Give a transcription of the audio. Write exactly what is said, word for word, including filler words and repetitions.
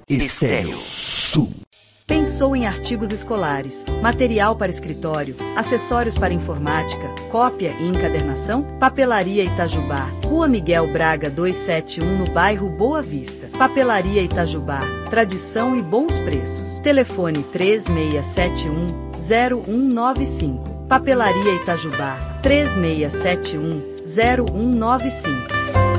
Estéreo Sul. Pensou em artigos escolares, material para escritório, acessórios para informática, cópia e encadernação? Papelaria Itajubá, Rua Miguel Braga duzentos e setenta e um, no bairro Boa Vista. Papelaria Itajubá, tradição e bons preços. Telefone três seis sete um, zero um nove cinco. Papelaria Itajubá, três seis sete um, zero um nove cinco.